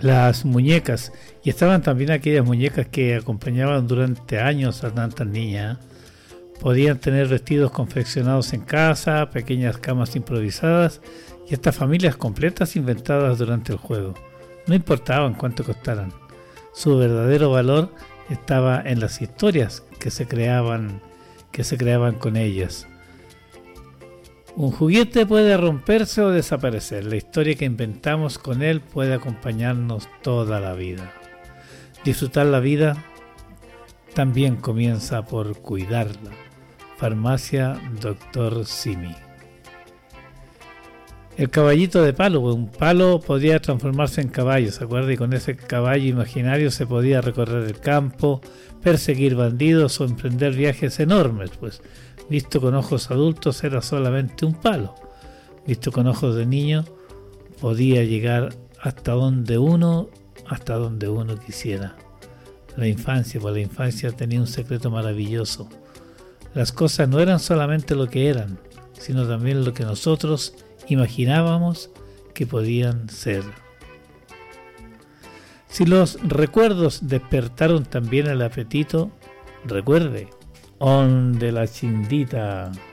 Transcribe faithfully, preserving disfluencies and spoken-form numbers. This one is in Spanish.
las muñecas, y estaban también aquellas muñecas que acompañaban durante años a tantas niñas. Podían tener vestidos confeccionados en casa, pequeñas camas improvisadas y hasta familias completas inventadas durante el juego. No importaban cuánto costaran. Su verdadero valor estaba en las historias que se creaban, que se creaban con ellas. Un juguete puede romperse o desaparecer. La historia que inventamos con él puede acompañarnos toda la vida. Disfrutar la vida también comienza por cuidarla. Farmacia Doctor Simi. El caballito de palo, un palo podía transformarse en caballo, ¿se acuerda? Y con ese caballo imaginario se podía recorrer el campo, perseguir bandidos o emprender viajes enormes, pues visto con ojos adultos era solamente un palo. Visto con ojos de niño podía llegar hasta donde uno, hasta donde uno quisiera. La infancia, pues la infancia tenía un secreto maravilloso. Las cosas no eran solamente lo que eran, sino también lo que nosotros imaginábamos que podían ser. Si los recuerdos despertaron también el apetito, recuerde, on de la chindita.